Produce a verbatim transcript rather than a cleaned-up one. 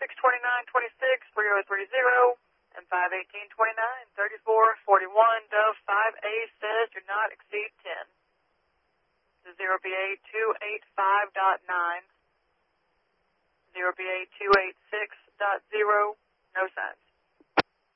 six twenty-nine twenty-six, three oh three oh, and five eighteen twenty-nine, thirty-four forty-one. Dove five A says do not exceed ten. The zero B A two eighty-five point nine, zero B A two eighty-six point zero, no signs.